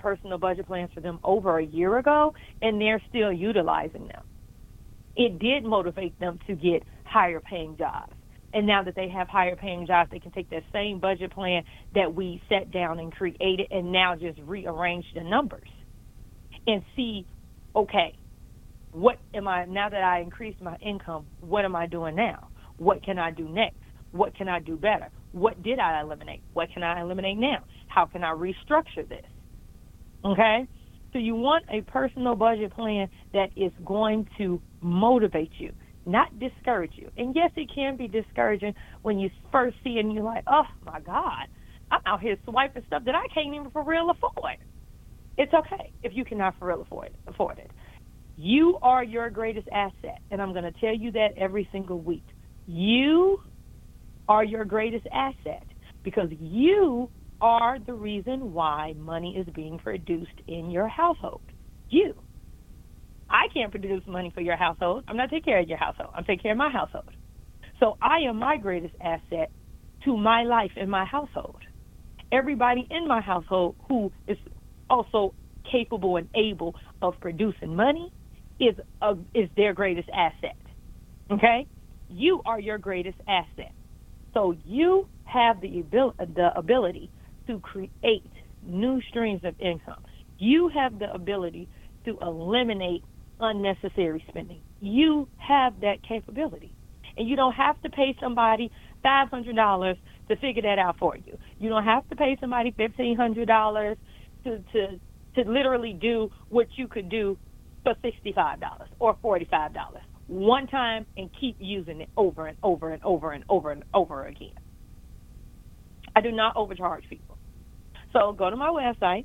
personal budget plans for them over a year ago, and they're still utilizing them. It did motivate them to get higher paying jobs. And now that they have higher paying jobs, they can take that same budget plan that we sat down and created and now just rearrange the numbers and see, okay, what am I, now that I increased my income, what am I doing now? What can I do next? What can I do better? What did I eliminate? What can I eliminate now? How can I restructure this? Okay? So you want a personal budget plan that is going to motivate you, not discourage you. And yes, it can be discouraging when you first see it and you're like, oh my God, I'm out here swiping stuff that I can't even for real afford. It's okay if you cannot for real afford it. You are your greatest asset, and I'm going to tell you that every single week. You are your greatest asset because you are the reason why money is being produced in your household. You. I can't produce money for your household. I'm not taking care of your household. I'm taking care of my household. So I am my greatest asset to my life and my household. Everybody in my household who is also capable and able of producing money is their greatest asset. Okay? You are your greatest asset. So you have the ability to create new streams of income. You have the ability to eliminate unnecessary spending. You have that capability. And you don't have to pay somebody $500 to figure that out for you. You don't have to pay somebody $1,500 to literally do what you could do for $65 or $45 one time and keep using it over and over and over and over and over again. I do not overcharge people. So go to my website,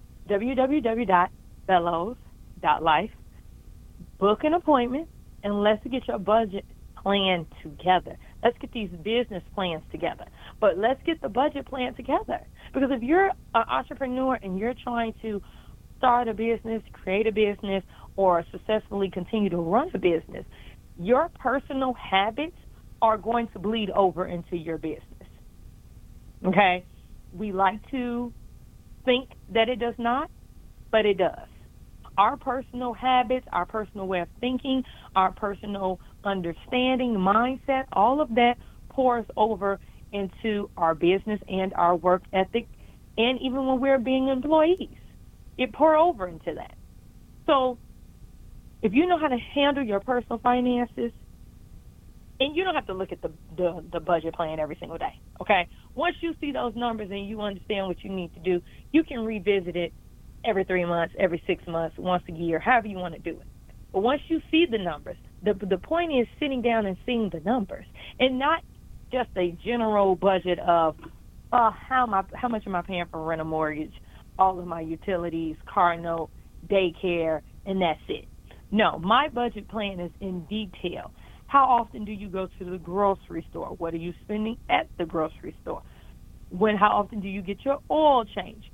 www.bellows.life, book an appointment, and let's get your budget plan together. Let's get these business plans together. But let's get the budget plan together. Because if you're an entrepreneur and you're trying to start a business, create a business, or successfully continue to run a business, your personal habits are going to bleed over into your business. Okay? We like to think that it does not, but it does. Our personal habits, our personal way of thinking, our personal understanding, mindset, all of that pours over into our business and our work ethic, and even when we're being employees, it pours over into that. So if you know how to handle your personal finances, and you don't have to look at the budget plan every single day, okay? Once you see those numbers and you understand what you need to do, you can revisit it every 3 months, every 6 months, once a year, however you want to do it. But once you see the numbers, the point is sitting down and seeing the numbers, and not just a general budget of how much am I paying for rent or mortgage, all of my utilities, car note, daycare, and that's it. No, my budget plan is in detail. How often do you go to the grocery store? What are you spending at the grocery store? How often do you get your oil changed?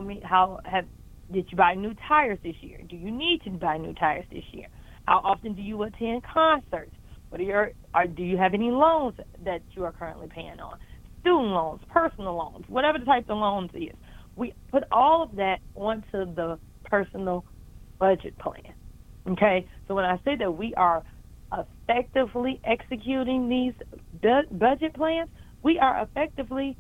Did you buy new tires this year? Do you need to buy new tires this year? How often do you attend concerts? Do you have any loans that you are currently paying on? Student loans, personal loans, whatever the type of loans is. We put all of that onto the personal budget plan. Okay? So when I say that we are effectively executing these budget plans, we are effectively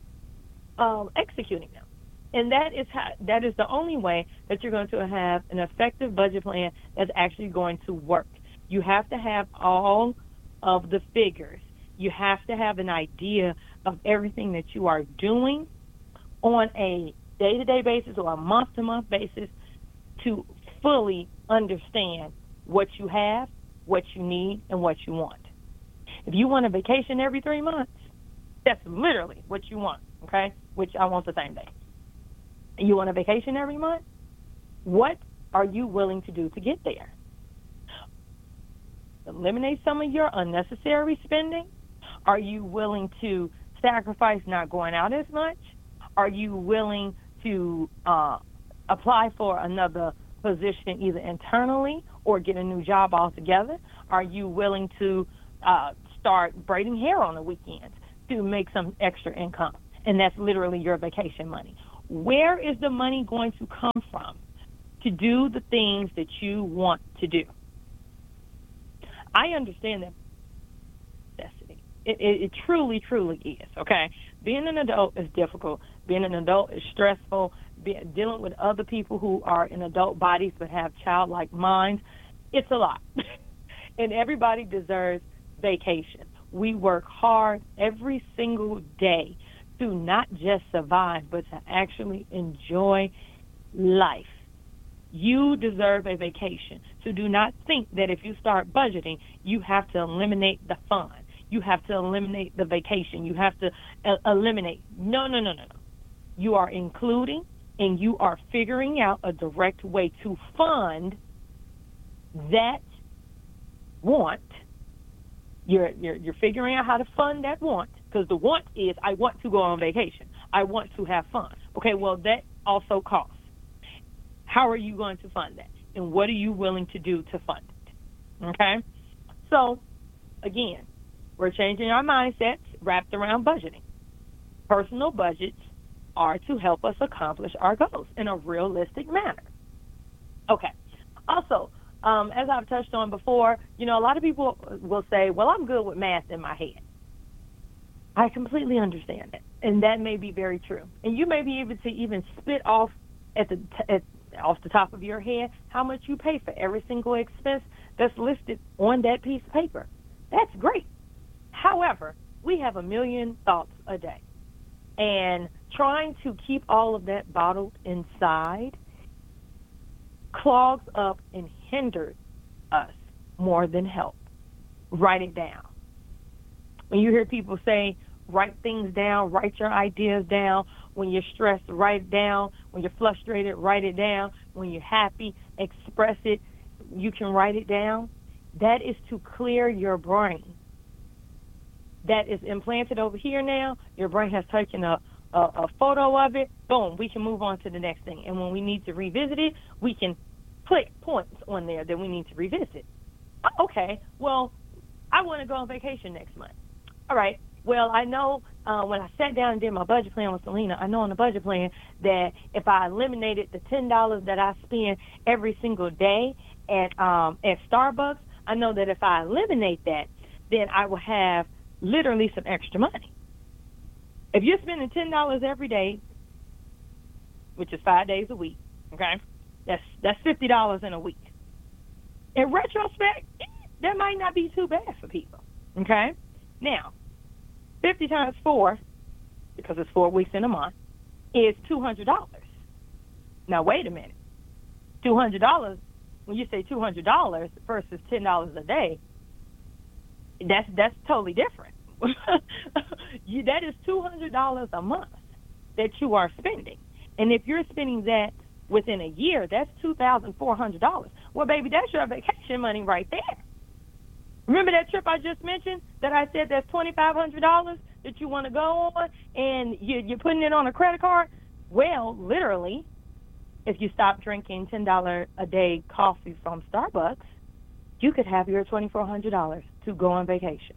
executing them. And that is the only way that you're going to have an effective budget plan that's actually going to work. You have to have all of the figures. You have to have an idea of everything that you are doing on a day-to-day basis or a month-to-month basis to fully understand what you have, what you need, and what you want. If you want a vacation every 3 months, that's literally what you want, okay? Which I want the same day. You want a vacation every month? What are you willing to do to get there? Eliminate some of your unnecessary spending? Are you willing to sacrifice not going out as much? Are you willing to apply for another position either internally or get a new job altogether? Are you willing to start braiding hair on the weekends to make some extra income? And that's literally your vacation money. Where is the money going to come from to do the things that you want to do? I understand that necessity. It truly, truly is, okay? Being an adult is difficult. Being an adult is stressful. Dealing with other people who are in adult bodies but have childlike minds, it's a lot. And everybody deserves vacation. We work hard every single day to not just survive, but to actually enjoy life. You deserve a vacation. So do not think that if you start budgeting, you have to eliminate the fun. You have to eliminate the vacation. You have to eliminate. No. You are including and you are figuring out a direct way to fund that want. You're figuring out how to fund that want, because the want is, I want to go on vacation. I want to have fun. Okay, well, that also costs. How are you going to fund that? And what are you willing to do to fund it? Okay? So, again, we're changing our mindsets wrapped around budgeting. Personal budgets are to help us accomplish our goals in a realistic manner. Okay. Also, as I've touched on before, a lot of people will say, well, I'm good with math in my head. I completely understand it, and that may be very true. And you may be able to even spit off off the top of your head how much you pay for every single expense that's listed on that piece of paper. That's great. However, we have a million thoughts a day, and trying to keep all of that bottled inside clogs up and hinders us more than help. Write it down. When you hear people say, write things down, write your ideas down. When you're stressed, write it down. When you're frustrated, write it down. When you're happy, express it. You can write it down. That is to clear your brain. That is implanted over here now. Your brain has taken a photo of it. Boom, we can move on to the next thing. And when we need to revisit it, we can click points on there that we need to revisit. Okay, well, I want to go on vacation next month. All right, well, I know when I sat down and did my budget plan with Selena, I know on the budget plan that if I eliminated the $10 that I spend every single day at Starbucks, I know that if I eliminate that, then I will have literally some extra money. If you're spending $10 every day, which is 5 days a week, okay, that's $50 in a week. In retrospect, that might not be too bad for people, okay? Now, 50 times 4, because it's 4 weeks in a month, is $200. Now, wait a minute. $200, when you say $200 versus $10 a day, that's totally different. That is $200 a month that you are spending. And if you're spending that within a year, that's $2,400. Well, baby, that's your vacation money right there. Remember that trip I just mentioned that I said that's $2,500 that you want to go on and you're putting it on a credit card? Well, literally, if you stop drinking $10 a day coffee from Starbucks, you could have your $2,400 to go on vacation.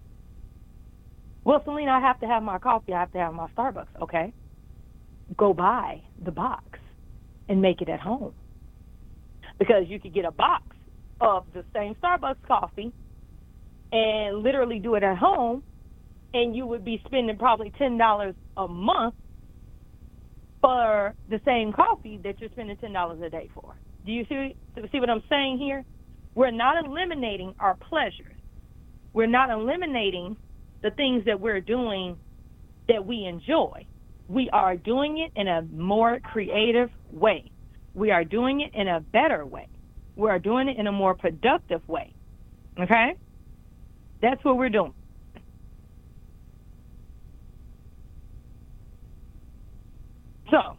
Well, Selena, I have to have my coffee. I have to have my Starbucks. Okay. Go buy the box and make it at home. Because you could get a box of the same Starbucks coffee and literally do it at home, and you would be spending probably $10 a month for the same coffee that you're spending $10 a day for. Do you see what I'm saying here? We're not eliminating our pleasures. We're not eliminating the things that we're doing that we enjoy. We are doing it in a more creative way. We are doing it in a better way. We are doing it in a more productive way. Okay? That's what we're doing. So,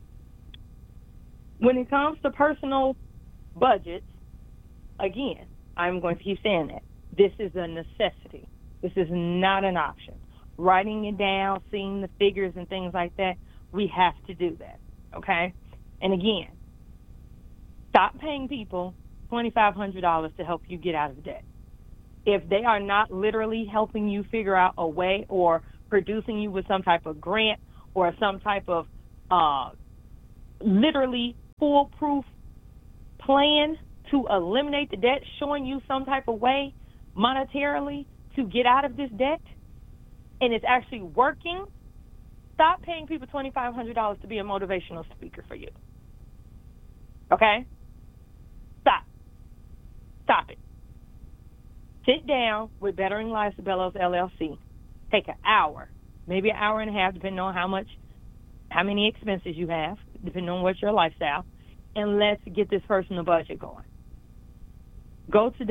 when it comes to personal budgets, again, I'm going to keep saying that. This is a necessity. This is not an option. Writing it down, seeing the figures and things like that, we have to do that, okay? And again, stop paying people $2,500 to help you get out of debt. If they are not literally helping you figure out a way or producing you with some type of grant or some type of uh, literally foolproof plan to eliminate the debt, showing you some type of way monetarily to get out of this debt, and it's actually working, stop paying people $2,500 to be a motivational speaker for you. Okay? Stop it. Sit down with Bettering Lives of Bellows LLC. Take an hour, maybe an hour and a half, depending on how many expenses you have, depending on what's your lifestyle, and let's get this personal budget going. Go to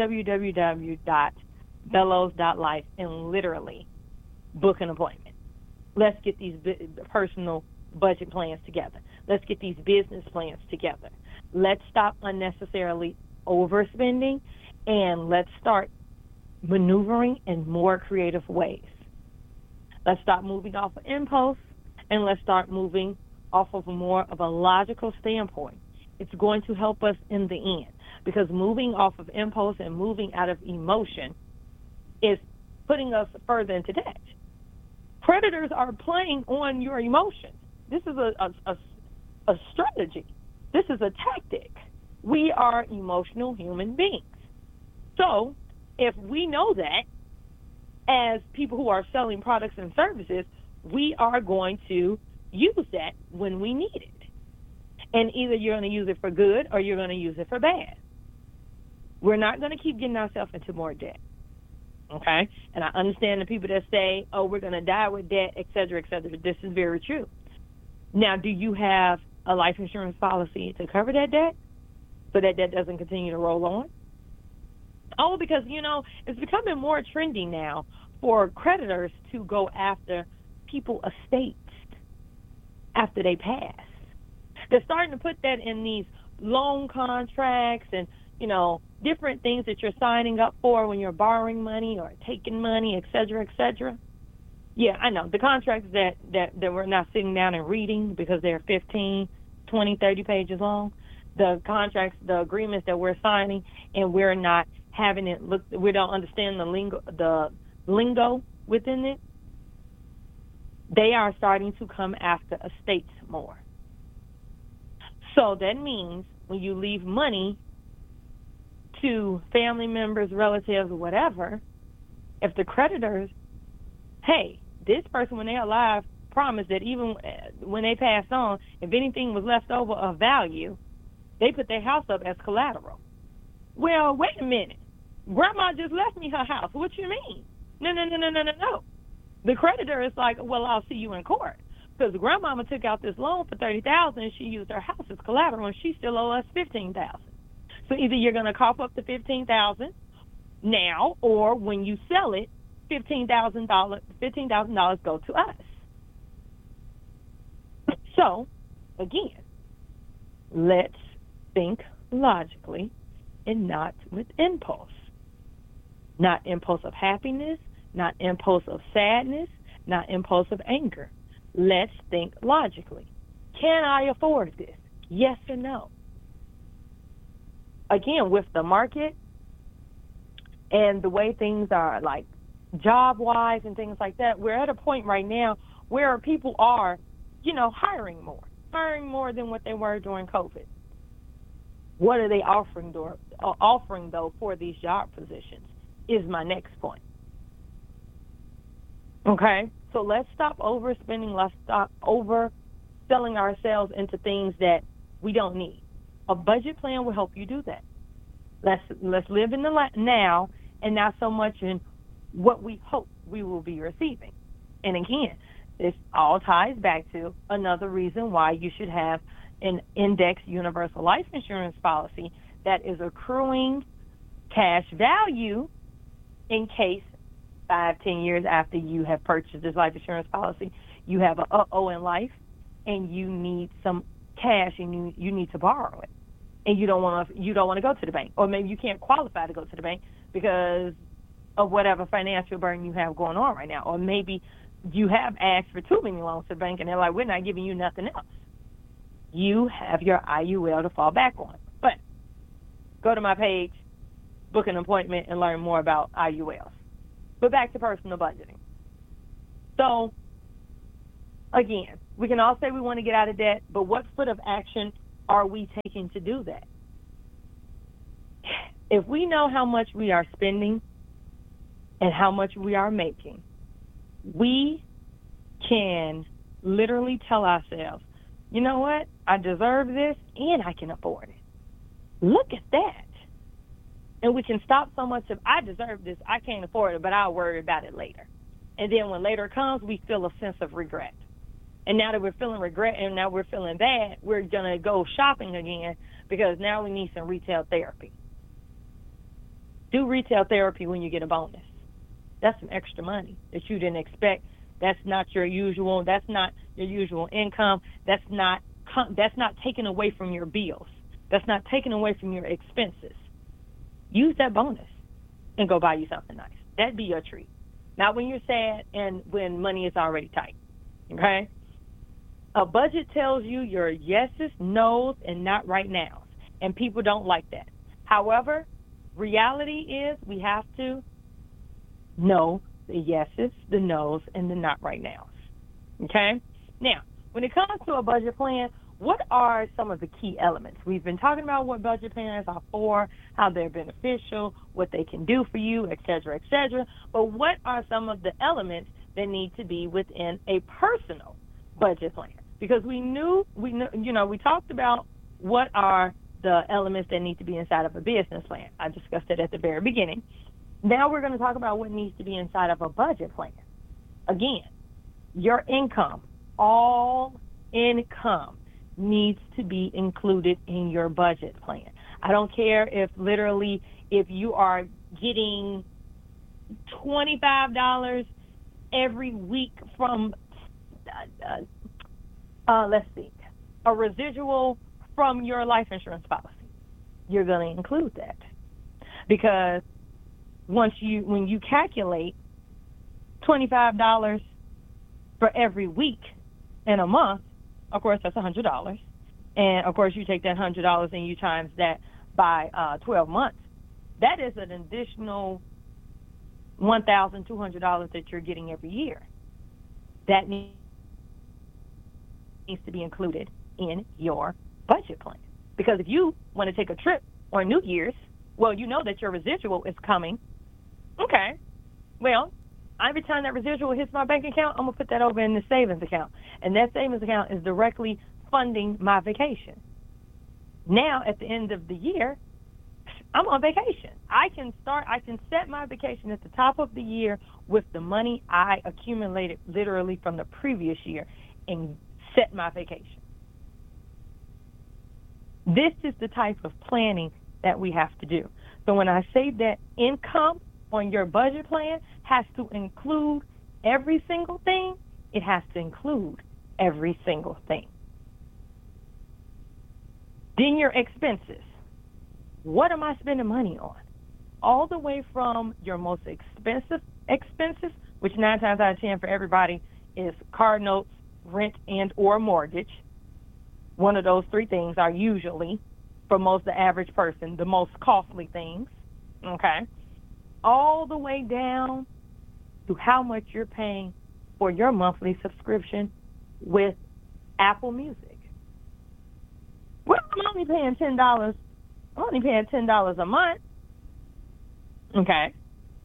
www.bellows.life and literally book an appointment. Let's get these personal budget plans together. Let's get these business plans together. Let's stop unnecessarily overspending, and let's start maneuvering in more creative ways. Let's stop moving off of impulse, and let's start moving off of more of a logical standpoint. It's going to help us in the end, because moving off of impulse and moving out of emotion is putting us further into debt. Predators are playing on your emotions. This is a strategy. This is a tactic. We are emotional human beings. So if we know that, as people who are selling products and services, we are going to use that when we need it. And either you're going to use it for good or you're going to use it for bad. We're not going to keep getting ourselves into more debt. Okay? And I understand the people that say, oh, we're going to die with debt, et cetera, et cetera. This is very true. Now, do you have a life insurance policy to cover that debt so that debt doesn't continue to roll on? Oh, because, it's becoming more trendy now for creditors to go after people's estates after they pass. They're starting to put that in these loan contracts and, different things that you're signing up for when you're borrowing money or taking money, et cetera, et cetera. Yeah, I know. The contracts that we're not sitting down and reading because they're 15, 20, 30 pages long, the contracts, the agreements that we're signing, and we're not having it look, we don't understand the lingo within it, they are starting to come after estates more. So that means when you leave money to family members, relatives, whatever, if the creditors, hey, this person when they're alive promised that even when they passed on, if anything was left over of value, they put their house up as collateral. Well, wait a minute. Grandma just left me her house. What you mean? No. The creditor is like, well, I'll see you in court. Because grandmama took out this loan for $30,000 and she used her house as collateral and she still owes us $15,000. So either you're going to cough up the $15,000 now, or when you sell it, $15,000 go to us. So, again, let's think logically and not with impulse. Not impulse of happiness, not impulse of sadness, not impulse of anger. Let's think logically. Can I afford this? Yes or no? Again, with the market and the way things are, like job-wise and things like that, we're at a point right now where people are, hiring more than what they were during COVID. What are they offering though for these job positions is my next point. Okay? So let's stop overspending. Let's stop overselling ourselves into things that we don't need. A budget plan will help you do that. Let's live in the now and not so much in what we hope we will be receiving. And again, this all ties back to another reason why you should have an indexed universal life insurance policy that is accruing cash value in case 5-10 years after you have purchased this life insurance policy, you have an uh-oh in life and you need some cash and you need to borrow it. And you don't want to go to the bank, or maybe you can't qualify to go to the bank because of whatever financial burden you have going on right now, or maybe you have asked for too many loans to the bank and they're like, we're not giving you nothing else. You have your IUL to fall back on. But go to my page, book an appointment, and learn more about IULs. But back to personal budgeting. So, again, We can all say we want to get out of debt, but what foot of action are we taking to do that? If we know how much we are spending and how much we are making, we can literally tell ourselves, you know what? I deserve this and I can afford it. Look at that. And we can stop so much of, I deserve this, I can't afford it, but I'll worry about it later. And then when later comes, we feel a sense of regret. And now that we're feeling regret and now we're feeling bad, we're going to go shopping again because now we need some retail therapy. Do retail therapy when you get a bonus. That's some extra money that you didn't expect. That's not your usual income. That's not taken away from your bills. That's not taken away from your expenses. Use that bonus and go buy you something nice. That'd be your treat. Not when you're sad and when money is already tight. Okay? A budget tells you your yeses, nos, and not right nows. And people don't like that. However, reality is we have to know the yeses, the nos, and the not right nows. Okay? Now, when it comes to a budget plan, what are some of the key elements? We've been talking about what budget plans are for, how they're beneficial, what they can do for you, et cetera, et cetera. But what are some of the elements that need to be within a personal budget plan? Because we talked about what are the elements that need to be inside of a business plan. I discussed it at the very beginning. Now we're going to talk about what needs to be inside of a budget plan. Again, your income, all income needs to be included in your budget plan. I don't care if you are getting $25 every week from, a residual from your life insurance policy. You're going to include that because when you calculate $25 for every week in a month, of course, that's $100. And, of course, you take that $100 and you times that by 12 months. That is an additional $1,200 that you're getting every year. That needs to be included in your budget plan. Because if you want to take a trip on New Year's, well, you know that your residual is coming. Okay. Well, every time that residual hits my bank account, I'm going to put that over in the savings account. And that savings account is directly funding my vacation. Now, at the end of the year, I'm on vacation. I can set my vacation at the top of the year with the money I accumulated literally from the previous year and set my vacation. This is the type of planning that we have to do. So when I say that income on your budget plan has to include every single thing, it has to include every single thing. Then your expenses. What am I spending money on? All the way from your most expensive expenses, which 9 times out of 10 for everybody is car notes, rent, and or mortgage. One of those 3 things are usually, for most the average person, the most costly things. Okay? All the way down to how much you're paying for your monthly subscription with Apple Music. Well, I'm only paying $10 a month. Okay.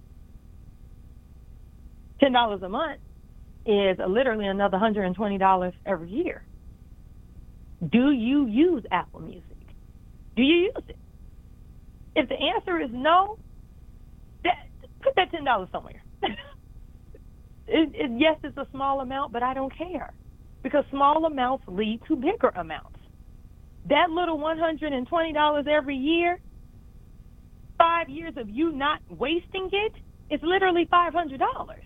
$10 a month is literally another $120 every year. Do you use Apple Music? Do you use it? If the answer is no, put that $10 somewhere. Yes, it's a small amount, but I don't care because small amounts lead to bigger amounts. That little $120 every year, 5 years of you not wasting it, is literally $500.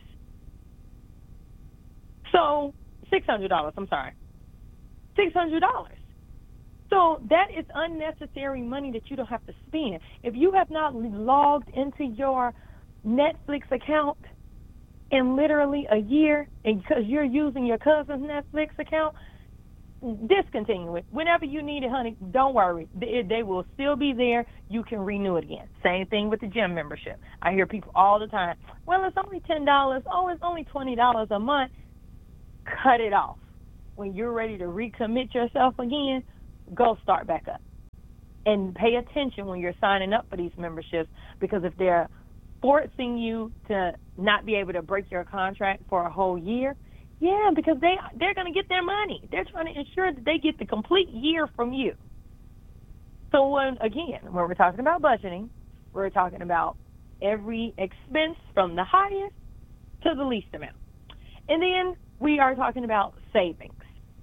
So $600, I'm sorry. $600. So that is unnecessary money that you don't have to spend. If you have not logged into your Netflix account in literally a year, and because you're using your cousin's Netflix account, discontinue it. Whenever you need it, honey, don't worry. They will still be there. You can renew it again. Same thing with the gym membership. I hear people all the time, well, it's only $10. Oh, it's only $20 a month. Cut it off. when you're ready to recommit yourself again, go start back up. And pay attention when you're signing up for these memberships, because if they're forcing you to not be able to break your contract for a whole year, yeah, because they're going to get their money. They're trying to ensure that they get the complete year from you. So when we're talking about budgeting, we're talking about every expense from the highest to the least amount. And then we are talking about savings.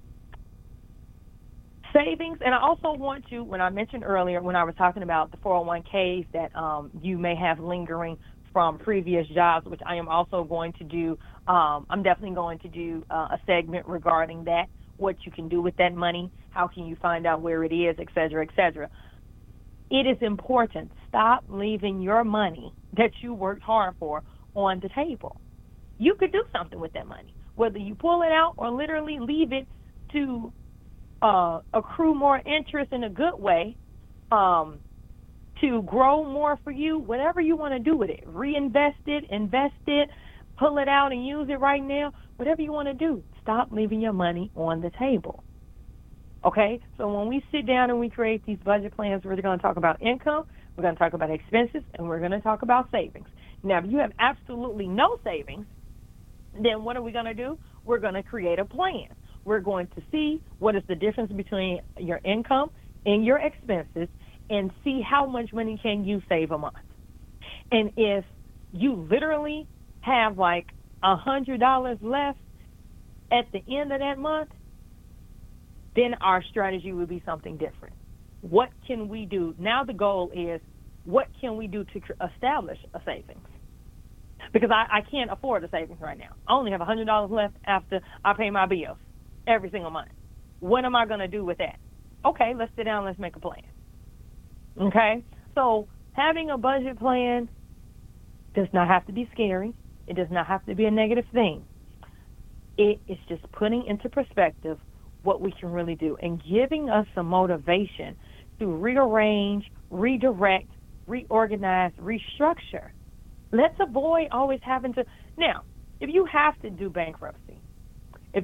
Savings, and I also want to, when I mentioned earlier, when I was talking about the 401ks that you may have lingering from previous jobs, which I am also going to do, I'm definitely going to do a segment regarding that, what you can do with that money, how can you find out where it is, et cetera, et cetera. It is important. Stop leaving your money that you worked hard for on the table. You could do something with that money, whether you pull it out or literally leave it to accrue more interest in a good way, to grow more for you, whatever you want to do with it. Reinvest it, invest it, pull it out and use it right now, whatever you want to do. Stop leaving your money on the table. Okay? So when we sit down and we create these budget plans, we're going to talk about income, we're going to talk about expenses, and we're going to talk about savings. Now, if you have absolutely no savings, then what are we going to do? We're going to create a plan. We're going to see what is the difference between your income and your expenses and see how much money can you save a month. And if you literally have like $100 left at the end of that month, then our strategy would be something different. What can we do? Now the goal is, what can we do to establish a savings? Because I can't afford a savings right now. I only have $100 left after I pay my bills every single month. What am I going to do with that? Okay, let's sit down, let's make a plan. Okay? So having a budget plan does not have to be scary. It does not have to be a negative thing. It is just putting into perspective what we can really do and giving us some motivation to rearrange, redirect, reorganize, restructure. Let's avoid always having to. Now, if you have to do bankruptcy, if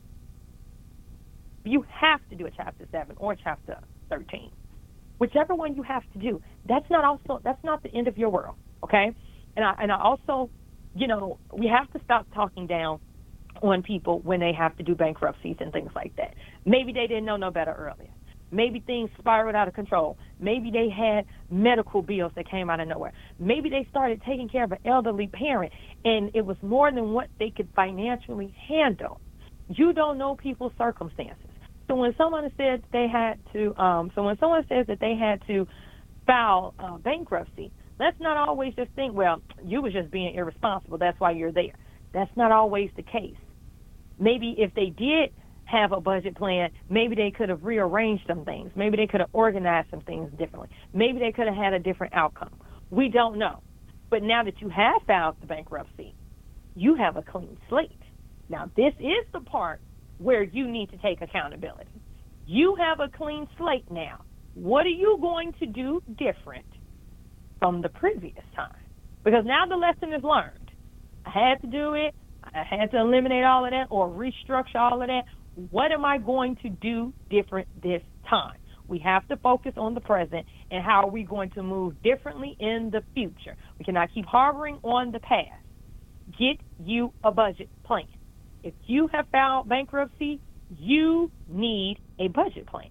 you have to do a Chapter 7 or Chapter 13, whichever one you have to do, that's not the end of your world, okay? And I also, we have to stop talking down on people when they have to do bankruptcies and things like that. Maybe they didn't know no better earlier. Maybe things spiraled out of control. Maybe they had medical bills that came out of nowhere. Maybe they started taking care of an elderly parent, and it was more than what they could financially handle. You don't know people's circumstances. So when someone said they had to, when someone says that they had to file bankruptcy, let's not always just think, well, you was just being irresponsible, that's why you're there. That's not always the case. Maybe if they did have a budget plan, maybe they could have rearranged some things. Maybe they could have organized some things differently. Maybe they could have had a different outcome. We don't know. But now that you have filed the bankruptcy, you have a clean slate. Now, this is the part where you need to take accountability. You have a clean slate now. What are you going to do different from the previous time? Because now the lesson is learned. I had to do it. I had to eliminate all of that or restructure all of that. What am I going to do different this time? We have to focus on the present and how are we going to move differently in the future. We cannot keep harboring on the past. Get you a budget plan. If you have filed bankruptcy, you need a budget plan.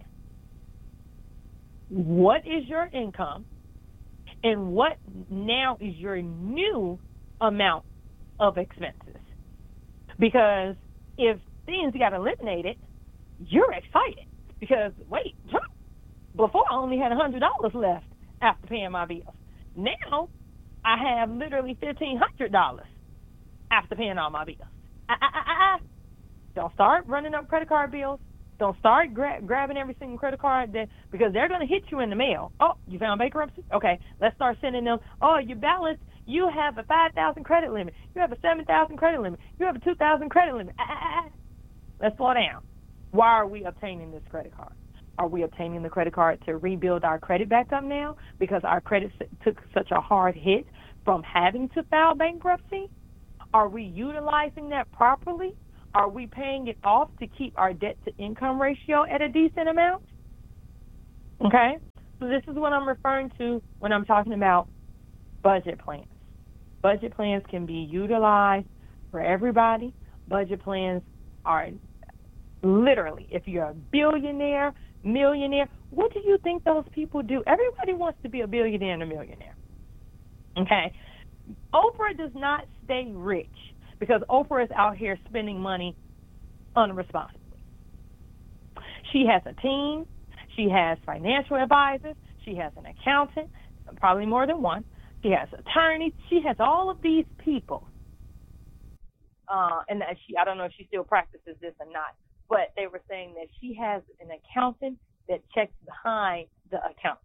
What is your income and what now is your new amount of expenses? Because if things got eliminated, you're excited because, wait, before I only had $100 left after paying my bills. Now I have literally $1,500 after paying all my bills. Don't start running up credit card bills. Don't start grabbing every single credit card because they're going to hit you in the mail. Oh, you found bankruptcy? Okay, let's start sending them. Oh, your balance. You have a 5,000 credit limit. You have a 7,000 credit limit. You have a 2,000 credit limit. Let's slow down. Why are we obtaining this credit card? Are we obtaining the credit card to rebuild our credit back up now because our credit took such a hard hit from having to file bankruptcy? Are we utilizing that properly? Are we paying it off to keep our debt to income ratio at a decent amount? Okay? So this is what I'm referring to when I'm talking about budget plans. Budget plans can be utilized for everybody. Budget plans are literally, if you're a billionaire, millionaire, what do you think those people do? Everybody wants to be a billionaire and a millionaire. Okay? Oprah does not stay rich because Oprah is out here spending money unresponsibly. She has a team. She has financial advisors. She has an accountant, probably more than one. She has attorneys. She has all of these people. And I don't know if she still practices this or not, but they were saying that she has an accountant that checks behind the accountant.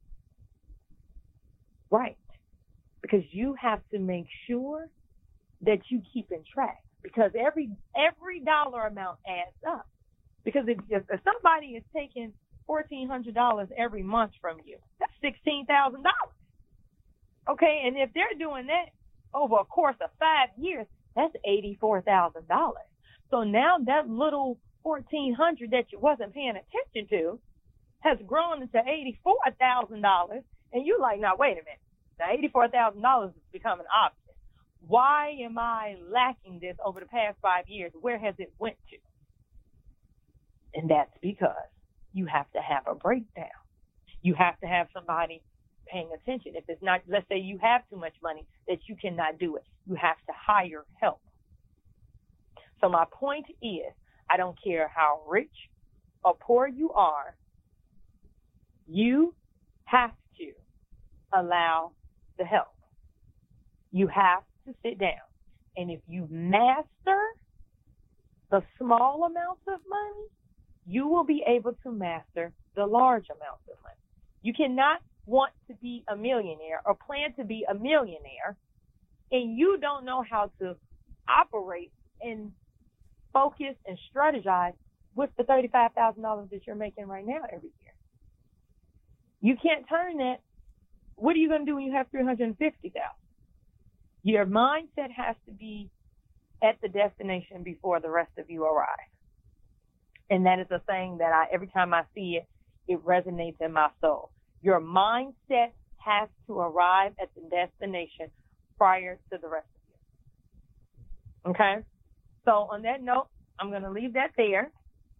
Right. Because you have to make sure that you keep in track, because every dollar amount adds up. Because if somebody is taking $1,400 every month from you, that's $16,000. Okay, and if they're doing that over a course of 5 years, that's $84,000. So now that little $1,400 that you wasn't paying attention to has grown into $84,000, and you're like, now wait a minute, now $84,000 is becoming obvious. Why am I lacking this over the past 5 years? Where has it went to? And that's because you have to have a breakdown. You have to have somebody paying attention. If it's not, let's say you have too much money that you cannot do it, you have to hire help. So my point is, I don't care how rich or poor you are, you have to allow the help. You have to sit down. And if you master the small amounts of money, you will be able to master the large amounts of money. You cannot want to be a millionaire or plan to be a millionaire and you don't know how to operate and focus and strategize with the $35,000 that you're making right now every year. You can't turn that. What are you going to do when you have $350,000? Your mindset has to be at the destination before the rest of you arrive. And that is a saying that every time I see it, it resonates in my soul. Your mindset has to arrive at the destination prior to the rest of you. Okay? So on that note, I'm going to leave that there.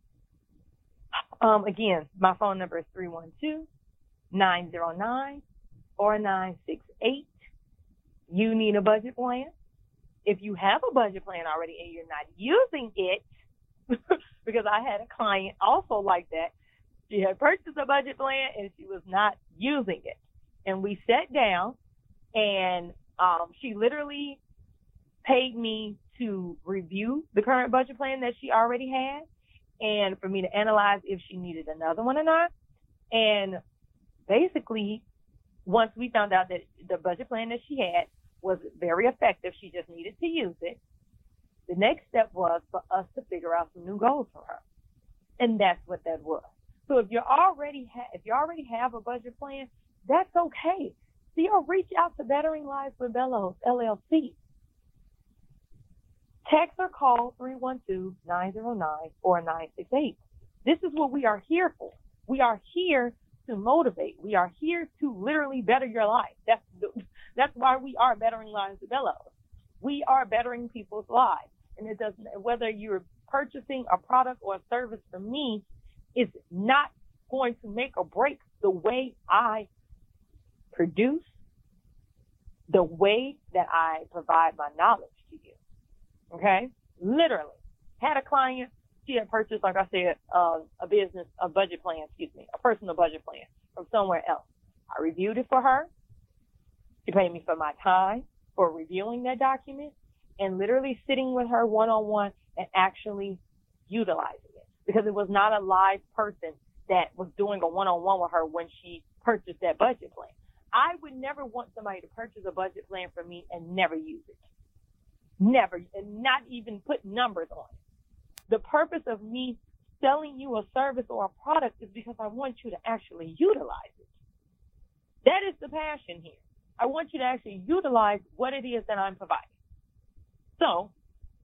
Again, my phone number is 312-909-4968. You need a budget plan. If you have a budget plan already and you're not using it, because I had a client also like that. She had purchased a budget plan and she was not using it. And we sat down and she literally paid me to review the current budget plan that she already had and for me to analyze if she needed another one or not. And basically, once we found out that the budget plan that she had was very effective, she just needed to use it. The next step was for us to figure out some new goals for her. And that's what that was. So if you already have a budget plan, that's okay. Still reach out to Bettering Lives with Bellows, LLC. Text or call 312-909-4968. This is what we are here for. We are here to motivate. We are here to literally better your life. That's why we are Bettering Lives with Bellows. We are bettering people's lives. And it doesn't, whether you're purchasing a product or a service from me, it's not going to make or break the way I produce, the way that I provide my knowledge to you. Okay? Literally. Had a client, she had purchased, like I said, a personal budget plan from somewhere else. I reviewed it for her. She paid me for my time for reviewing that document and literally sitting with her one-on-one and actually utilizing it, because it was not a live person that was doing a one-on-one with her when she purchased that budget plan. I would never want somebody to purchase a budget plan from me and never use it. Never, and not even put numbers on it. The purpose of me selling you a service or a product is because I want you to actually utilize it. That is the passion here. I want you to actually utilize what it is that I'm providing. So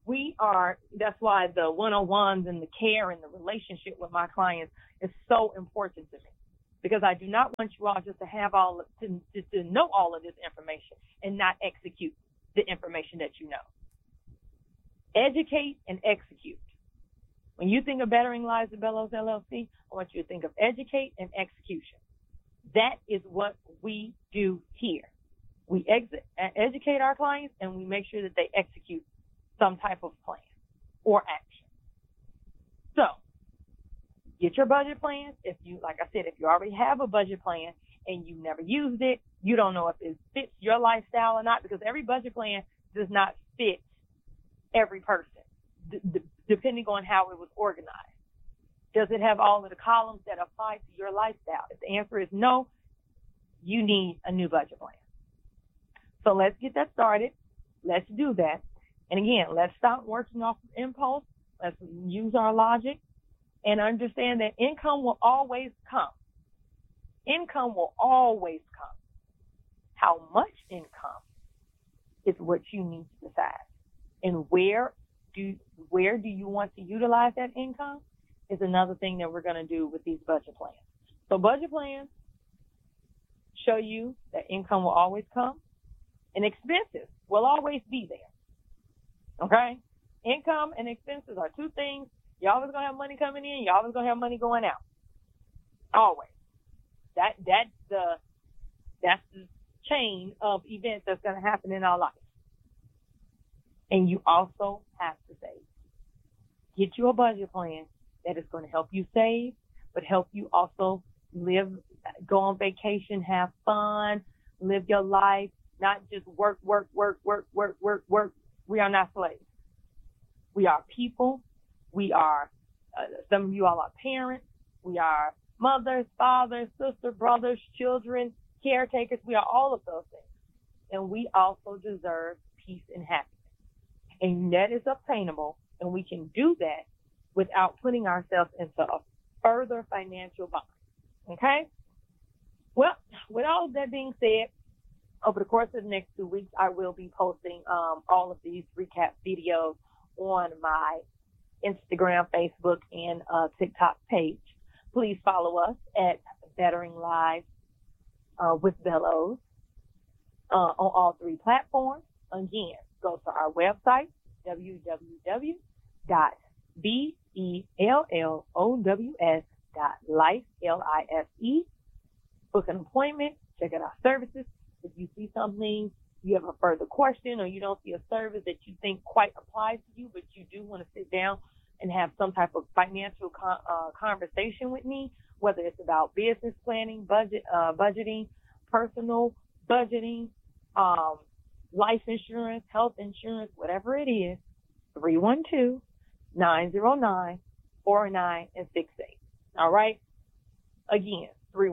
That's why the one-on-ones and the care and the relationship with my clients is so important to me, because I do not want you all just to have to know all of this information and not execute the information that you know. Educate and execute. When you think of Bettering Lives at Bellows LLC, I want you to think of educate and execution. That is what we do here. We educate our clients, and we make sure that they execute some type of plan or action. So get your budget plan. Like I said, if you already have a budget plan and you never used it, you don't know if it fits your lifestyle or not, because every budget plan does not fit every person, depending on how it was organized. Does it have all of the columns that apply to your lifestyle? If the answer is no, you need a new budget plan. So let's get that started. Let's do that. And again, let's stop working off of impulse. Let's use our logic and understand that income will always come. Income will always come. How much income is what you need to decide. And where do you want to utilize that income is another thing that we're going to do with these budget plans. So budget plans show you that income will always come and expenses will always be there. Okay? Income and expenses are two things. You're always going to have money coming in. You're always going to have money going out. Always. That's the chain of events that's going to happen in our life. And you also have to save. Get you a budget plan that is going to help you save, but help you also live, go on vacation, have fun, live your life, not just work. We are not slaves. We are people. We are, some of you all are parents. We are mothers, fathers, sisters, brothers, children, caretakers. We are all of those things. And we also deserve peace and happiness. And that is obtainable, and we can do that without putting ourselves into a further financial bind. Okay? Well, with all of that being said, over the course of the next 2 weeks, I will be posting all of these recap videos on my Instagram, Facebook, and TikTok page. Please follow us at Bettering Lives with Bellows on all three platforms. Again, go to our website, www.bellows.life, LIFE. Book an appointment, check out our services. If you see something, you have a further question, or you don't see a service that you think quite applies to you, but you do want to sit down and have some type of financial conversation with me, whether it's about business planning, budgeting, personal budgeting, life insurance, health insurance, whatever it is, 312-909-4968. All right? Again,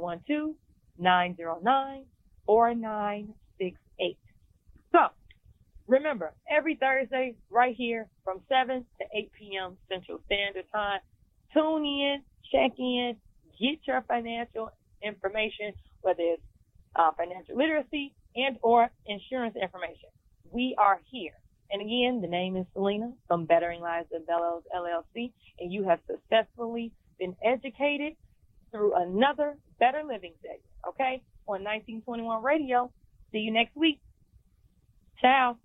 312-909-4968. So, remember, every Thursday, right here from 7 to 8 p.m. Central Standard Time, tune in, check in, get your financial information, whether it's financial literacy and or insurance information. We are here. And again, the name is Selena from Bettering Lives at Bellows LLC, and you have successfully been educated through another Better Living segment, okay, on 1921 Radio. See you next week. Ciao.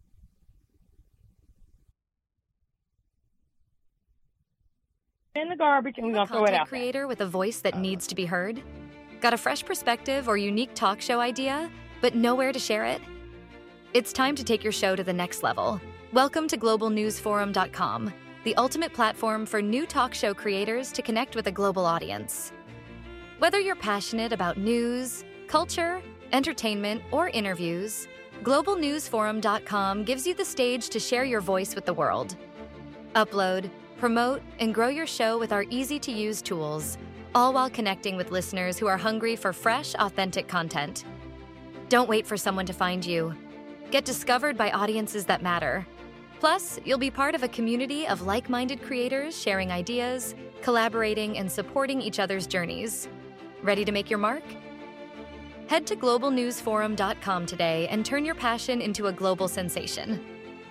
In the garbage, and we're going to throw it out. Creator with a voice that needs to be heard? Got a fresh perspective or unique talk show idea, but nowhere to share it? It's time to take your show to the next level. Welcome to globalnewsforum.com, the ultimate platform for new talk show creators to connect with a global audience. Whether you're passionate about news, culture, entertainment, or interviews, globalnewsforum.com gives you the stage to share your voice with the world. Upload, promote, and grow your show with our easy-to-use tools, all while connecting with listeners who are hungry for fresh, authentic content. Don't wait for someone to find you. Get discovered by audiences that matter. Plus, you'll be part of a community of like-minded creators sharing ideas, collaborating, and supporting each other's journeys. Ready to make your mark? Head to globalnewsforum.com today and turn your passion into a global sensation.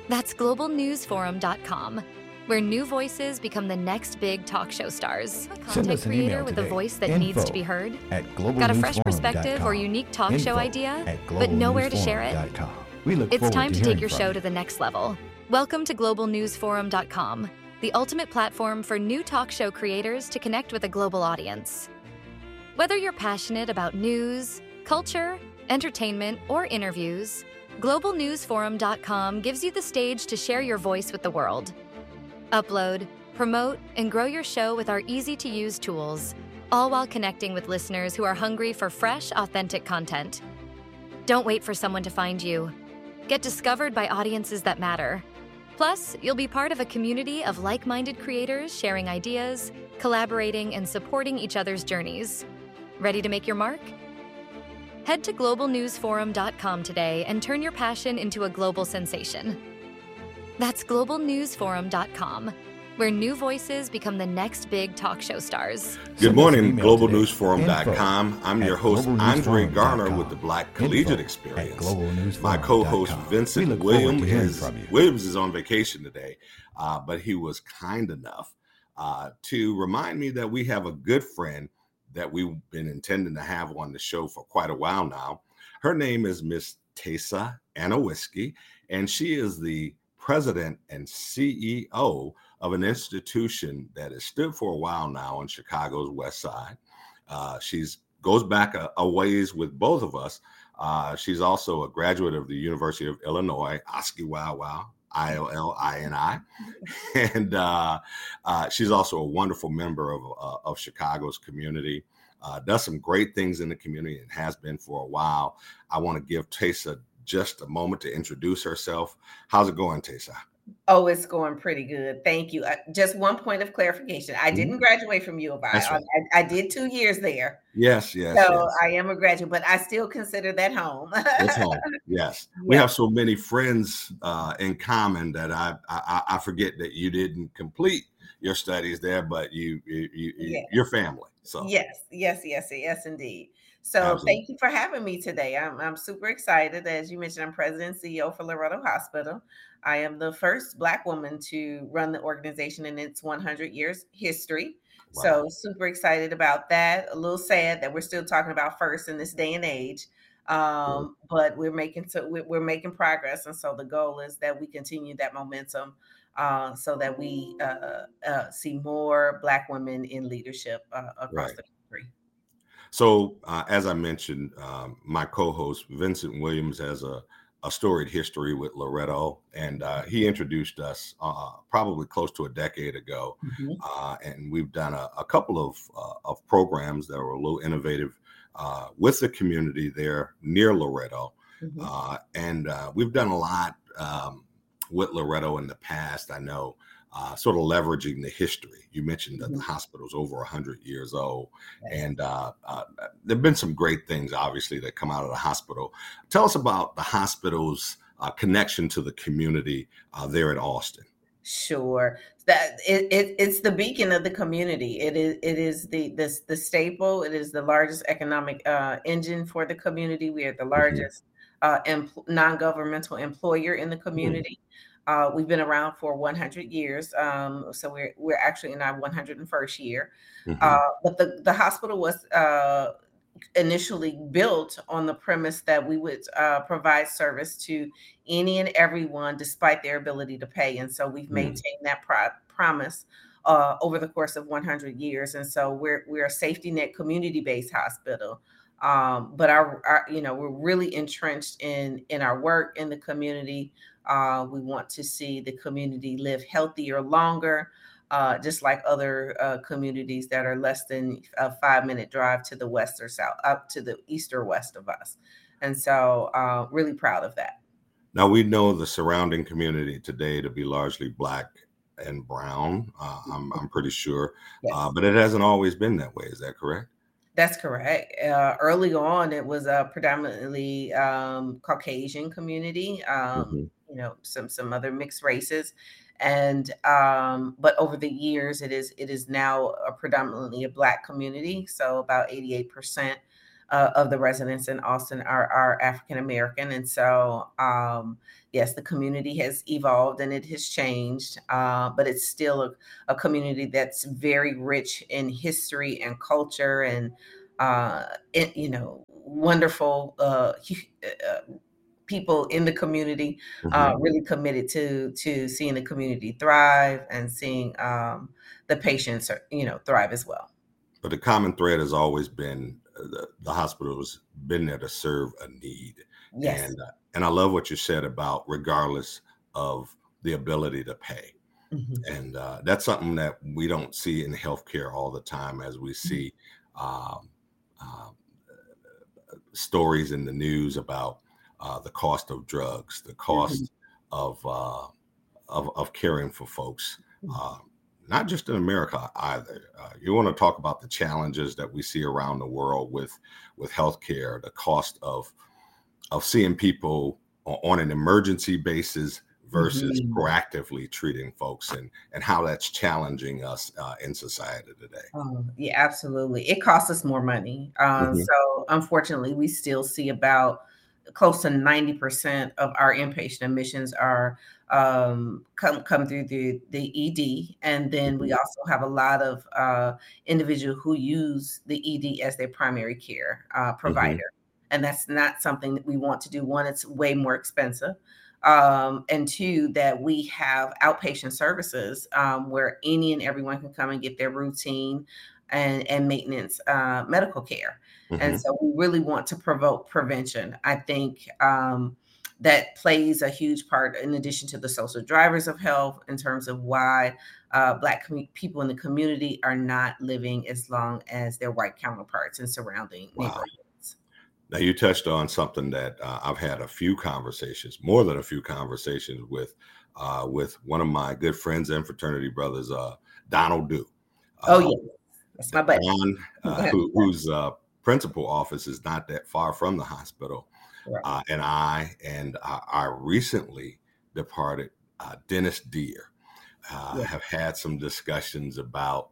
That's globalnewsforum.com, where new voices become the next big talk show stars. Send Content us an creator email with today. a voice that needs to be heard? Got a fresh perspective or unique talk show idea, but nowhere to share it? We look It's forward time to hearing take your from show you. to the next level. Welcome to globalnewsforum.com, the ultimate platform for new talk show creators to connect with a global audience. Whether you're passionate about news, culture, entertainment, or interviews, globalnewsforum.com gives you the stage to share your voice with the world. Upload, promote, and grow your show with our easy-to-use tools, all while connecting with listeners who are hungry for fresh, authentic content. Don't wait for someone to find you. Get discovered by audiences that matter. Plus, you'll be part of a community of like-minded creators sharing ideas, collaborating, and supporting each other's journeys. Ready to make your mark? Head to globalnewsforum.com today and turn your passion into a global sensation. That's globalnewsforum.com, where new voices become the next big talk show stars. Good morning, email today. globalnewsforum.com. I'm your host, Andre Garner with the Black Collegiate Experience. My co-host, Vincent Williams is on vacation today, but he was kind enough to remind me that we have a good friend that we've been intending to have on the show for quite a while now. Her name is Miss Teysa Anowiski, and she is the president and CEO of an institution that has stood for a while now on Chicago's West Side. She's goes back a ways with both of us. She's also a graduate of the University of Illinois, Oskiwawa, ILLINI, and she's also a wonderful member of Chicago's community. Does some great things in the community and has been for a while. I want to give Teysa just a moment to introduce herself. How's it going, Teysa? Oh, it's going pretty good. Thank you. Just one point of clarification. I didn't graduate from U of I. That's right. I did 2 years there. Yes. So I am a graduate, but I still consider that home. It's home. Yes. We have so many friends in common that I forget that you didn't complete your studies there, but your family. So Yes, indeed. So Absolutely. Thank you for having me today. I'm super excited. As you mentioned, I'm president and CEO for Loretto Hospital. I am the first Black woman to run the organization in its 100 years history. Wow. So super excited about that. A little sad that we're still talking about first in this day and age. But we're making progress. And so the goal is that we continue that momentum so that we see more Black women in leadership across the country. So as I mentioned, my co-host Vincent Williams has a storied history with Loretto, and he introduced us probably close to a decade ago. And we've done a couple of programs that were a little innovative with the community there near Loretto. And we've done a lot with Loretto in the past, I know, sort of leveraging the history. You mentioned that the hospital's over 100 years old, and there've been some great things, obviously, that come out of the hospital. Tell us about the hospital's connection to the community there at Austin. Sure, that it's the beacon of the community. It is the staple. It is the largest economic engine for the community. We are the largest non-governmental employer in the community. We've been around for 100 years, so we're actually in our 101st year. But the hospital was initially built on the premise that we would provide service to any and everyone, despite their ability to pay. And so we've maintained that promise over the course of 100 years. And so we're a safety net community-based hospital. But we're really entrenched in our work in the community. We want to see the community live healthier, longer, just like other communities that are less than a 5-minute drive to the west or south, up to the east or west of us. And so really proud of that. Now, we know the surrounding community today to be largely Black and brown, I'm pretty sure, Yes. But it hasn't always been that way. Is that correct? That's correct. Early on, it was a predominantly Caucasian community, some other mixed races. And but over the years, it is now predominantly a Black community. So about 88% of the residents in Austin are African American. And so, yes, the community has evolved and it has changed, but it's still a community that's very rich in history and culture and, wonderful people in the community, really committed to seeing the community thrive and seeing the patients, thrive as well. But the common thread has always been the hospital has been there to serve a need. Yes. And I love what you said about regardless of the ability to pay. And that's something that we don't see in healthcare all the time, as we see stories in the news about the cost of drugs, the cost of caring for folks, not just in America either. You want to talk about the challenges that we see around the world with healthcare, the cost of seeing people on an emergency basis versus proactively treating folks, and how that's challenging us in society today. Yeah, absolutely. It costs us more money. So unfortunately, we still see about close to 90% of our inpatient admissions are come through the ED. And then we also have a lot of individuals who use the ED as their primary care provider. And that's not something that we want to do. One, it's way more expensive. And two, that we have outpatient services where any and everyone can come and get their routine and maintenance medical care. And so we really want to promote prevention. I think that plays a huge part, in addition to the social drivers of health, in terms of why Black people in the community are not living as long as their white counterparts in surrounding neighborhoods. Now, you touched on something that I've had more than a few conversations with one of my good friends and fraternity brothers, Donald Dew. Yeah, that's my buddy. Whose principal office is not that far from the hospital. Right. And our recently departed Dennis Deere have had some discussions about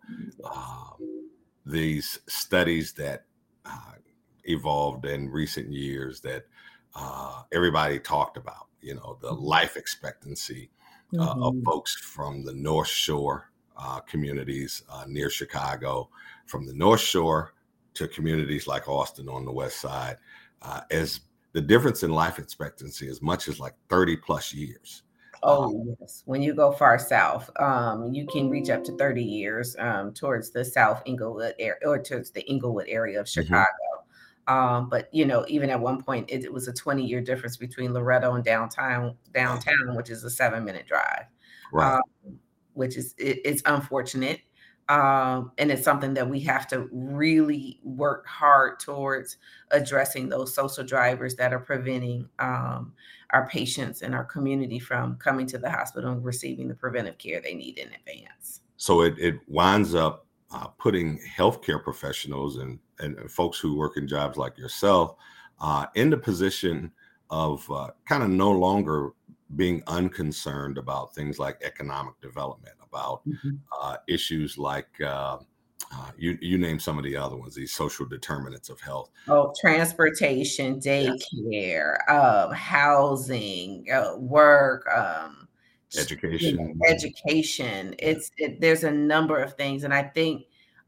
these studies that evolved in recent years that everybody talked about, the life expectancy of folks from the North Shore communities near Chicago, from the North Shore to communities like Austin on the west side, as the difference in life expectancy as much as like 30 plus years. Yes. When you go far south, you can reach up to 30 years towards the South Inglewood area, or towards the Inglewood area of Chicago. But even at one point, it was a 20-year difference between Loretto and downtown, which is a 7-minute drive, right. Which is it's unfortunate. And it's something that we have to really work hard towards addressing, those social drivers that are preventing our patients and our community from coming to the hospital and receiving the preventive care they need in advance. So it winds up putting healthcare professionals and folks who work in jobs like yourself in the position of kind of no longer being unconcerned about things like economic development, about issues like you name some of the other ones, these social determinants of health. Transportation, daycare, housing, work, education. Education. There's a number of things, and I think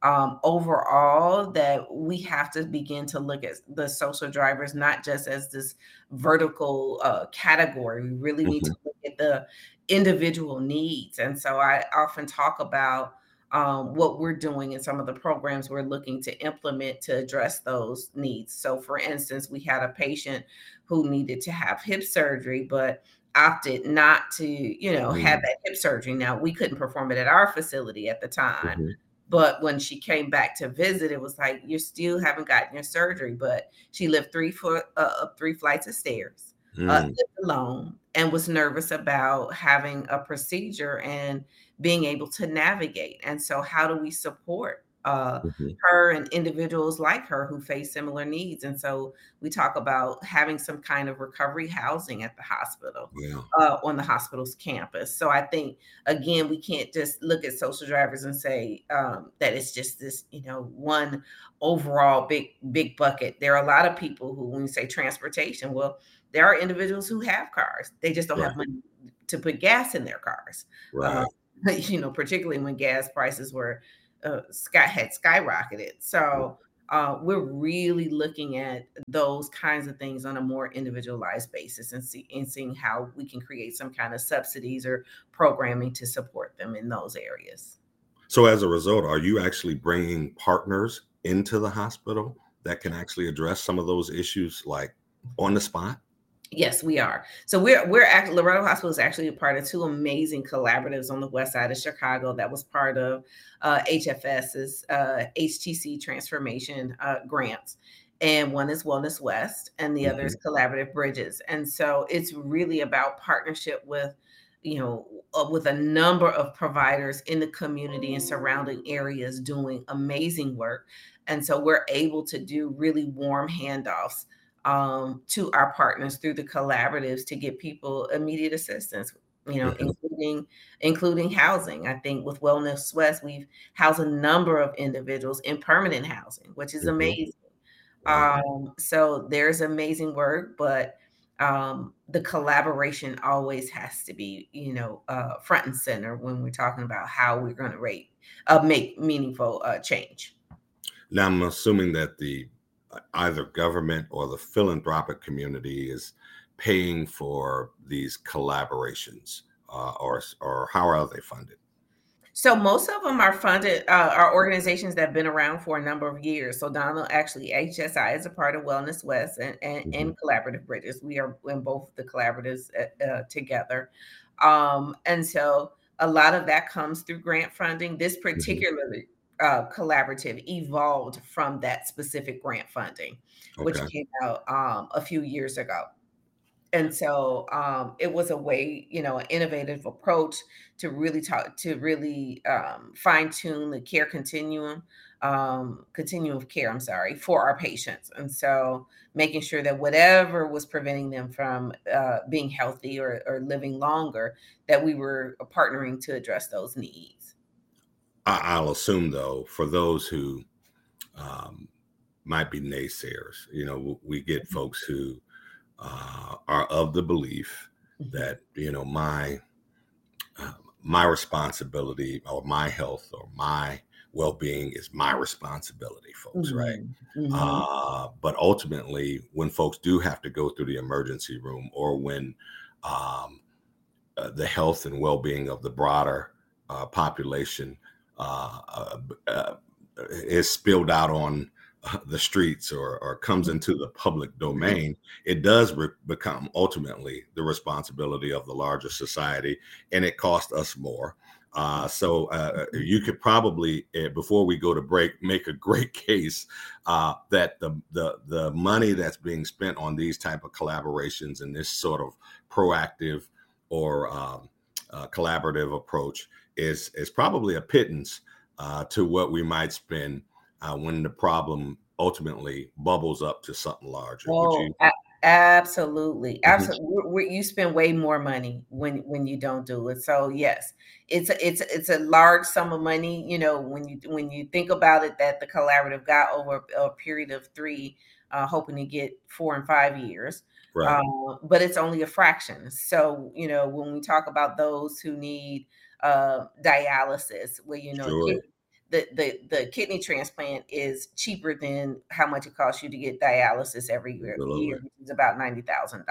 overall that we have to begin to look at the social drivers not just as this vertical category. We really need to look at the individual needs. And so I often talk about what we're doing in some of the programs we're looking to implement to address those needs. So for instance, we had a patient who needed to have hip surgery, but opted not to, have that hip surgery. Now, we couldn't perform it at our facility at the time. But when she came back to visit, it was like, you still haven't gotten your surgery. But she lived 3 flights of stairs, lived alone, and was nervous about having a procedure and being able to navigate. And so how do we support her and individuals like her who face similar needs. And so we talk about having some kind of recovery housing at the hospital, on the hospital's campus. So I think, again, we can't just look at social drivers and say that it's just this, one overall big bucket. There are a lot of people who, when you say transportation, well, there are individuals who have cars. They just don't have money to put gas in their cars. Right. Particularly when gas prices had skyrocketed. So we're really looking at those kinds of things on a more individualized basis and seeing how we can create some kind of subsidies or programming to support them in those areas. So as a result, are you actually bringing partners into the hospital that can actually address some of those issues, like on the spot? Yes, we are. So we're actually, Loretto Hospital is actually a part of two amazing collaboratives on the west side of Chicago that was part of HFS's HTC transformation grants. And one is Wellness West and the other is Collaborative Bridges. And so it's really about partnership with a number of providers in the community and surrounding areas doing amazing work. And so we're able to do really warm handoffs to our partners through the collaboratives to get people immediate assistance, including housing. I think with Wellness West, we've housed a number of individuals in permanent housing, which is amazing. So there's amazing work, but the collaboration always has to be, front and center when we're talking about how we're going to make meaningful change. Now, I'm assuming that either government or the philanthropic community is paying for these collaborations, or how are they funded? So most of them are funded, are organizations that have been around for a number of years. So Donald, actually, HSI is a part of Wellness West and Collaborative Bridges. We are in both the collaboratives together. And so a lot of that comes through grant funding. This particularly collaborative evolved from that specific grant funding, which came out a few years ago. And so it was a way, an innovative approach to really fine tune the care continuum of care, for our patients. And so making sure that whatever was preventing them from being healthy or living longer, that we were partnering to address those needs. I'll assume, though, for those who might be naysayers, we get folks who are of the belief that, my responsibility or my health or my well-being is my responsibility, folks, right? But ultimately, when folks do have to go through the emergency room, or when the health and well-being of the broader population is spilled out on the streets or comes into the public domain, it does become ultimately the responsibility of the larger society, and it costs us more. So you could probably, before we go to break, make a great case that the money that's being spent on these type of collaborations and this sort of proactive or collaborative approach is probably a pittance to what we might spend when the problem ultimately bubbles up to something larger. Absolutely. You spend way more money when you don't do it. So yes, it's a large sum of money. When you think about it, that the collaborative got over a period of 3, hoping to get 4 and 5 years. Right. But it's only a fraction. So when we talk about those who need dialysis, where Sure. the kidney transplant is cheaper than how much it costs you to get dialysis every year, which is about $90,000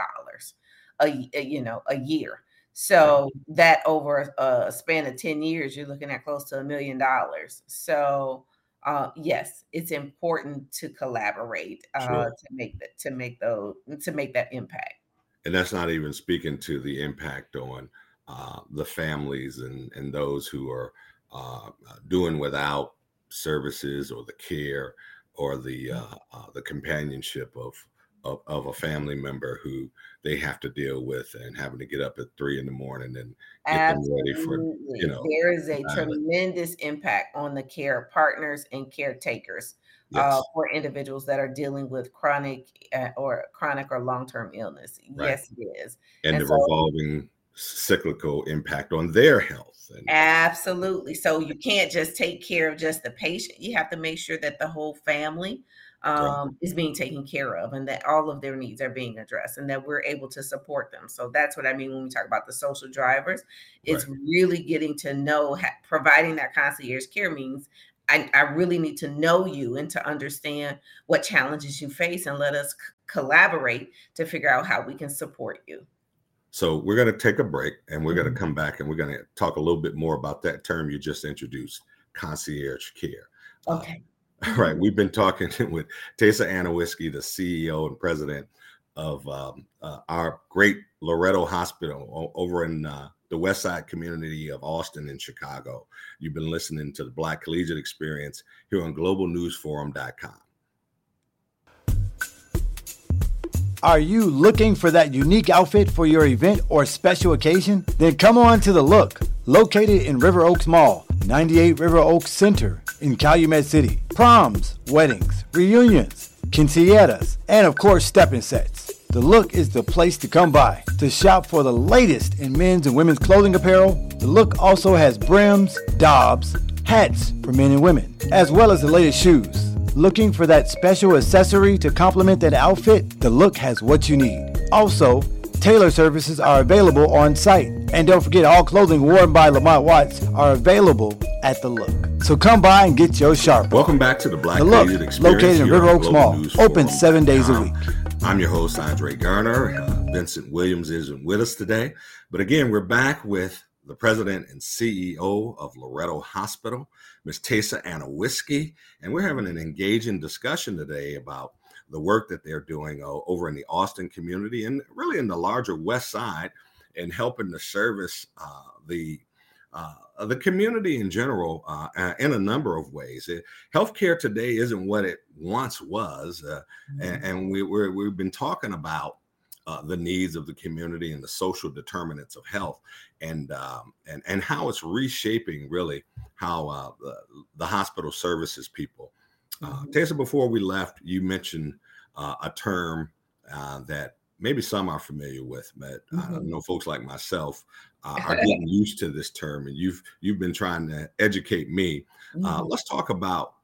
a year. So that over a span of 10 years, you're looking at close to $1 million. So yes, it's important to collaborate to make that impact. And that's not even speaking to the impact on the families and those who are doing without services or the care or the companionship of a family member who they have to deal with and having to get up at 3 a.m. and get them ready for, There is a tremendous impact on the care partners and caretakers for individuals that are dealing with chronic or long-term illness. Right. Yes, it is. And the revolving cyclical impact on their health. Absolutely. So you can't just take care of just the patient. You have to make sure that the whole family is being taken care of and that all of their needs are being addressed and that we're able to support them. So that's what I mean when we talk about the social drivers. It's really getting to know, providing that concierge care means I really need to know you and to understand what challenges you face and let us collaborate to figure out how we can support you. So we're going to take a break and we're going to come back and we're going to talk a little bit more about that term you just introduced, concierge care. Okay. Right. We've been talking with Teysa Anowiski, the CEO and president of our great Loretto Hospital over in the West Side community of Austin and Chicago. You've been listening to the Black Collegiate Experience here on globalnewsforum.com. Are you looking for that unique outfit for your event or special occasion? Then come on to The Look, located in River Oaks Mall, 98 River Oaks Center in Calumet City. Proms, weddings, reunions, quinceañeras, and of course stepping sets. The Look is the place to come by to shop for the latest in men's and women's clothing apparel. The Look also has brims, dobs, hats for men and women, as well as the latest shoes. Looking for that special accessory to complement that outfit? The Look has what you need. Also, tailor services are available on site. And don't forget, all clothing worn by Lamont Watts are available at The Look. So come by and get your sharp. Welcome back to the Black The Look, Collegiate Experience, located in River Oaks Mall, open 7 days a week. I'm your host, Andre Garner. Vincent Williams isn't with us today. But again, we're back with the president and CEO of Loretto Hospital, Ms. Teysa Anowiski, and we're having an engaging discussion today about the work that they're doing over in the Austin community and really in the larger West Side and helping to service the community in general in a number of ways. Healthcare today isn't what it once was, and we've been talking about the needs of the community and the social determinants of health, and how it's reshaping really how the hospital services people. Teysa, before we left, you mentioned a term that maybe some are familiar with, but I know folks like myself are getting used to this term, and you've been trying to educate me. Let's talk about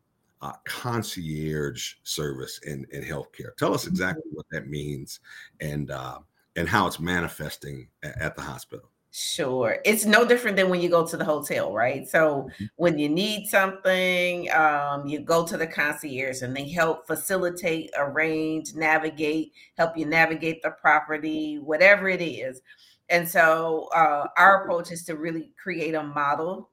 concierge service in healthcare. Tell us exactly what that means and how it's manifesting at the hospital. Sure. It's no different than when you go to the hotel, right? So when you need something, you go to the concierge and they help facilitate, arrange, help you navigate the property, whatever it is. And so our approach is to really create a model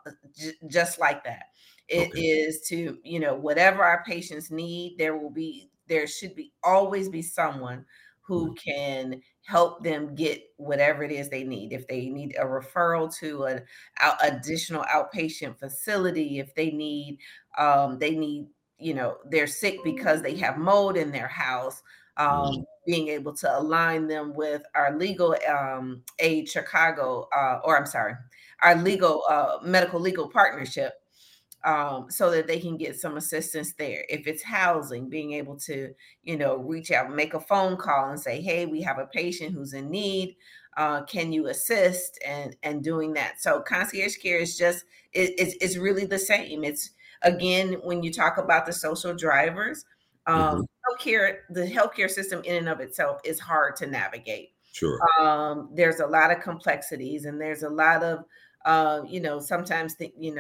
just like that. It is to, whatever our patients need, there should always be someone who can help them get whatever it is they need. If they need a referral to an additional outpatient facility, if they need, they're sick because they have mold in their house, being able to align them with our legal aid Chicago, our medical legal partnership. So that they can get some assistance there. If it's housing, being able to, reach out, make a phone call and say, hey, we have a patient who's in need. Can you assist? And doing that. So concierge care is just, it's really the same. It's, again, when you talk about the social drivers, the healthcare system in and of itself is hard to navigate. Sure. There's a lot of complexities and there's a lot of, sometimes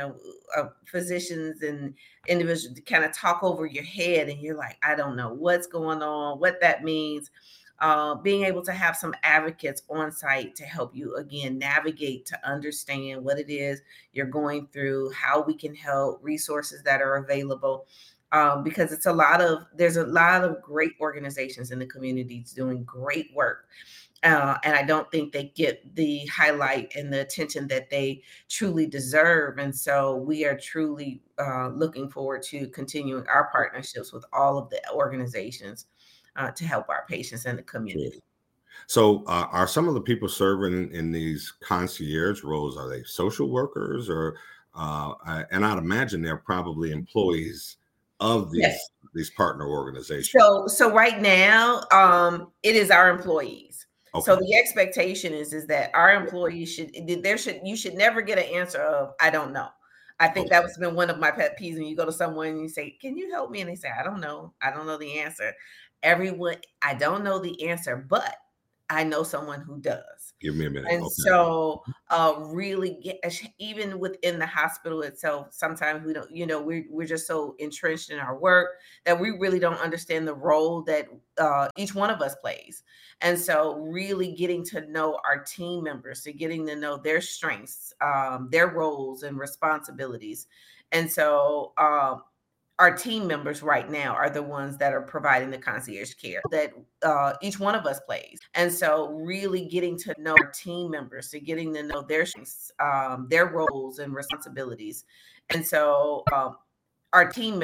physicians and individuals kind of talk over your head and you're like, I don't know what's going on, what that means. Being able to have some advocates on site to help you, again, navigate, to understand what it is you're going through, how we can help, resources that are available. Because there's a lot of great organizations in the communities doing great work. And I don't think they get the highlight and the attention that they truly deserve. And so we are truly looking forward to continuing our partnerships with all of the organizations to help our patients and the community. So are some of the people serving in these concierge roles, are they social workers or, and I'd imagine they're probably employees of these partner organizations. So right now, it is our employees. Okay. So the expectation is that our employees you should never get an answer of, I don't know. I think that's been one of my pet peeves when you go to someone and you say, can you help me? And they say, I don't know. I don't know the answer. Everyone, I don't know the answer, but I know someone who does. Give me a minute. And so really even within the hospital itself, sometimes we don't, we're just so entrenched in our work that we really don't understand the role that each one of us plays. And so really getting to know our team members, to getting to know their strengths, their roles and responsibilities. And so our team members right now are the ones that are providing the concierge care that each one of us plays. And so really getting to know our team members, to getting to know their roles and responsibilities. And so our team